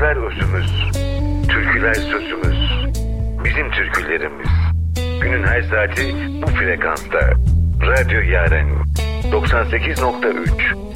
Şarkılar özümüz, türküler sözümüz, bizim türkülerimiz. Günün her saati bu frekansta. Radyo Yaren 98.3